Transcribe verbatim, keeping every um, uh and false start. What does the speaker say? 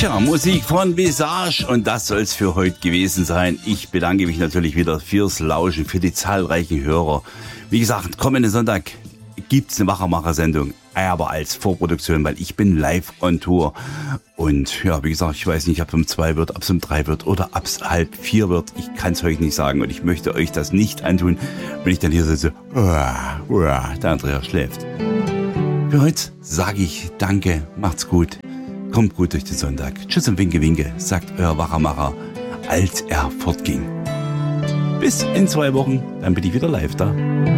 Tja, Musik von Visage und das soll's für heute gewesen sein. Ich bedanke mich natürlich wieder fürs Lauschen, für die zahlreichen Hörer. Wie gesagt, kommenden Sonntag gibt's eine Wachermacher-Sendung, aber als Vorproduktion, weil ich bin live on Tour. Und ja, wie gesagt, ich weiß nicht, ob es um zwei wird, ob es um drei wird oder ob es halb vier wird. Ich kann es euch nicht sagen und ich möchte euch das nicht antun, wenn ich dann hier sitze, uah, uah, der Andreas schläft. Für heute sage ich danke, macht's gut, kommt gut durch den Sonntag. Tschüss und Winke Winke, sagt euer Wachermacher, als er fortging. Bis in zwei Wochen, dann bin ich wieder live da.